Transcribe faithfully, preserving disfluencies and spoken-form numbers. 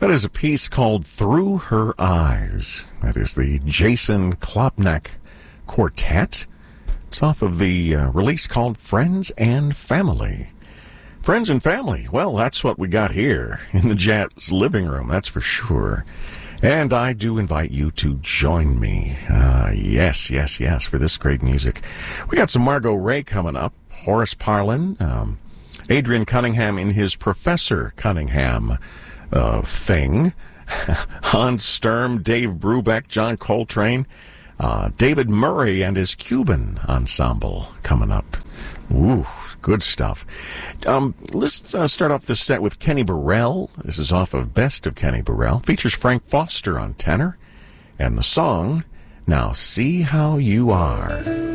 That is a piece called Through Her Eyes. That is the Jason Klopnak Quartet. It's off of the uh, release called Friends and Family. Friends and Family, well, that's what we got here in the Jazz Living Room, that's for sure. And I do invite you to join me. Uh, yes, yes, yes, for this great music. We got some Margot Ray coming up, Horace Parlan, um, Adrian Cunningham in his Professor Cunningham uh, thing, Hans Sturm, Dave Brubeck, John Coltrane, uh, David Murray and his Cuban ensemble coming up. Ooh, good stuff. Um, let's uh, start off this set with Kenny Burrell. This is off of Best of Kenny Burrell. Features Frank Foster on tenor. And the song, Now See How You Are.